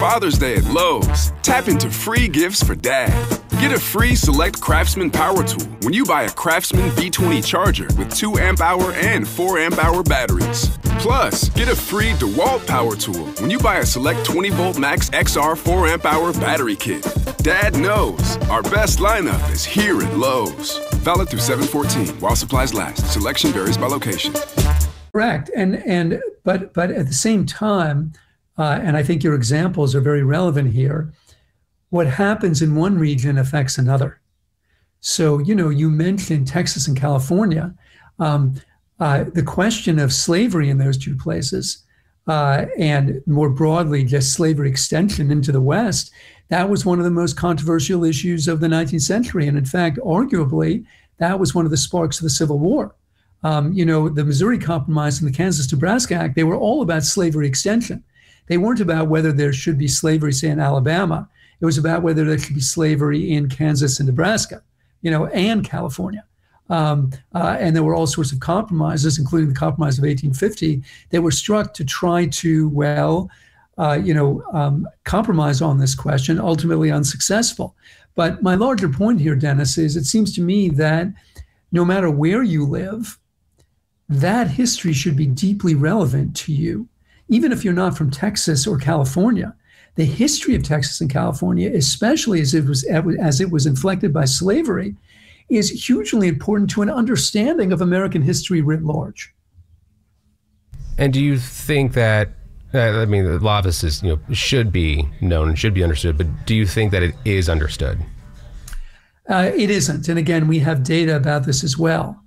Father's Day at Lowe's. Tap into free gifts for dad. Get a free Select Craftsman power tool when you buy a Craftsman B20 charger with 2 amp-hour and 4 amp-hour batteries. Plus, get a free DeWalt power tool when you buy a Select 20-volt Max XR 4 amp-hour battery kit. Dad knows our best lineup is here at Lowe's. Valid through 7/14 while supplies last. Selection varies by location. Correct. But at the same time, and I think your examples are very relevant here, what happens in one region affects another. So, you mentioned Texas and California. The question of slavery in those two places, and more broadly, just slavery extension into the West, that was one of the most controversial issues of the 19th century. And in fact, arguably, that was one of the sparks of the Civil War. The Missouri Compromise and the Kansas-Nebraska Act, they were all about slavery extension. They weren't about whether there should be slavery, say, in Alabama. It was about whether there should be slavery in Kansas and Nebraska, and California. And there were all sorts of compromises, including the Compromise of 1850, that were struck to try to, compromise on this question, ultimately unsuccessful. But my larger point here, Dennis, is it seems to me that no matter where you live, that history should be deeply relevant to you. Even if you're not from Texas or California, the history of Texas and California, especially as it was inflected by slavery, is hugely important to an understanding of American history writ large. And do you think that, a lot of this is, should be known and should be understood, but do you think that it is understood? It isn't. And again, we have data about this as well.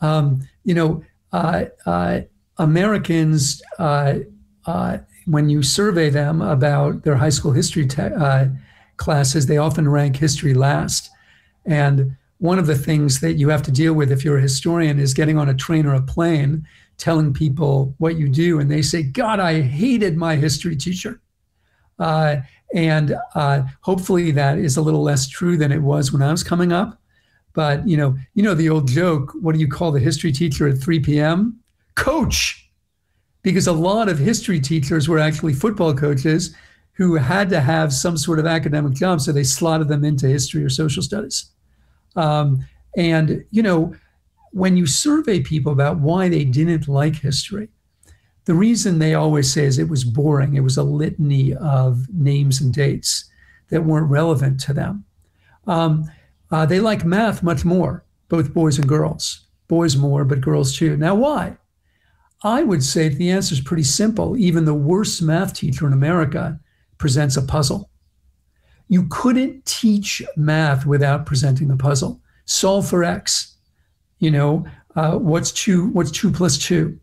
Americans, when you survey them about their high school history classes, they often rank history last. And one of the things that you have to deal with if you're a historian is getting on a train or a plane, telling people what you do, and they say, God, I hated my history teacher. And hopefully that is a little less true than it was when I was coming up. But, the old joke, what do you call the history teacher at 3 p.m.? Coach! Because a lot of history teachers were actually football coaches who had to have some sort of academic job, so they slotted them into history or social studies. When you survey people about why they didn't like history, the reason they always say is it was boring. It was a litany of names and dates that weren't relevant to them. They like math much more, both boys and girls. Boys more, but girls too. Now, why? I would say the answer is pretty simple. Even the worst math teacher in America presents a puzzle. You couldn't teach math without presenting the puzzle. Solve for X. What's 2 plus 2?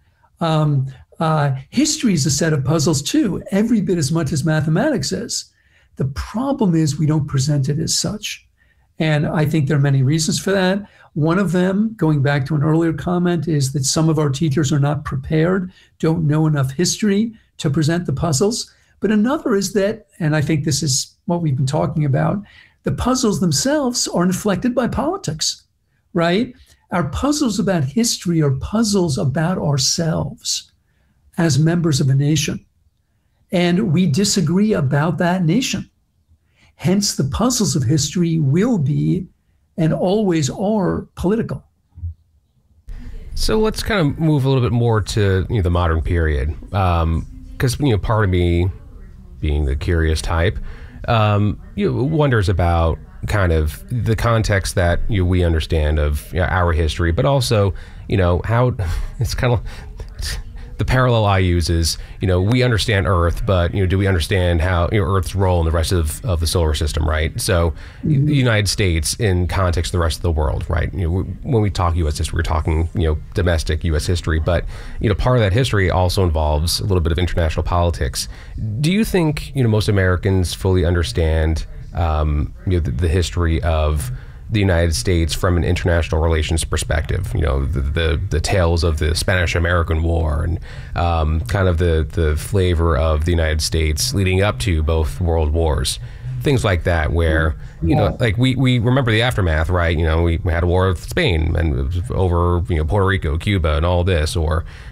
History is a set of puzzles too, every bit as much as mathematics is. The problem is we don't present it as such. And I think there are many reasons for that. One of them, going back to an earlier comment, is that some of our teachers are not prepared, don't know enough history to present the puzzles. But another is that, and I think this is what we've been talking about, the puzzles themselves are inflected by politics, right? Our puzzles about history are puzzles about ourselves as members of a nation. And we disagree about that nation. Hence, the puzzles of history will be and always are political. So let's kind of move a little bit more to the modern period, because part of me, being the curious type, wonders about kind of the context that we understand of our history, but also how it's kind of the parallel I use is we understand Earth, but do we understand how Earth's role in the rest of the solar system, right? So the United States in context of the rest of the world, right? When we talk U.S. history, we're talking domestic U.S. history, but part of that history also involves a little bit of international politics. Do you think most Americans fully understand the history of the United States from an international relations perspective? The tales of the Spanish-American War and kind of the flavor of the United States leading up to both world wars, things like that, where like we remember the aftermath, right? We had a war with Spain and it was over Puerto Rico, Cuba, and all this, or